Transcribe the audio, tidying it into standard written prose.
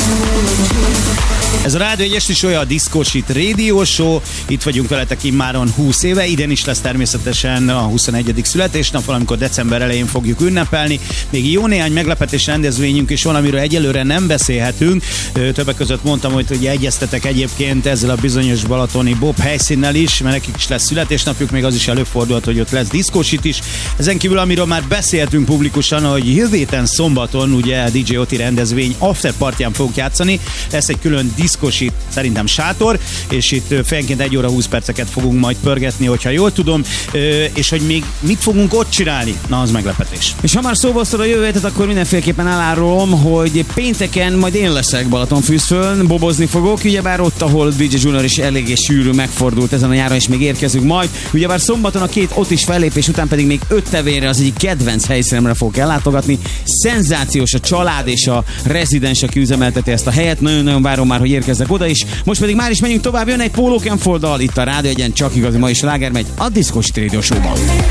Ez a Rádió egy esti show, a Disco Shit Radio Show. Itt vagyunk veletek immáron 20 éve. Idén is lesz természetesen a 21. születésnap, valamikor december elején fogjuk ünnepelni. Még jó néhány meglepetés rendezvényünk is van, amiről egyelőre nem beszélhetünk. Többek között mondtam, hogy egyeztetek egyébként ezzel a bizonyos balatoni Bob helyszínnel is, mert nekik is lesz születésnapjuk, még az is előfordulhat, hogy ott lesz Disco Shit is. Ezen kívül, amiről már beszéltünk publikusan, hogy jövő héten szombaton ugye a DJ Oti rendezvény after partyán fogunk játszani. Lesz egy külön Disco Shit, szerintem sátor, és itt fejenként 1 óra 20 perceket fogunk majd pörgetni, hogyha jól tudom, és hogy még mit fogunk ott csinálni, na az meglepetés. És ha már szóba hoztad a jövő hétet, akkor mindenféleképpen elárulom, hogy pénteken majd én leszek Balatonfürdőn, bobozni fogok, ugyebár ott, ahol DJ Junior is eléggé sűrű megfordult ezen a nyáron, és még érkezünk majd. Ugyebár szombaton a 2 ott is fellépés után pedig még 5 tevére az egyik kedvenc helyszínemre fogok ellátogatni. Szenzációs a család és a rezidens, aki üzemelteti ezt a helyet. Nagyon-nagyon várom már, hogy érkezzek oda is. Most pedig már is menjünk tovább, jön egy Polo Camp dal itt a Rádió Egyen, csak igazi mai sláger megy a Disco Shit Radio Show-ban.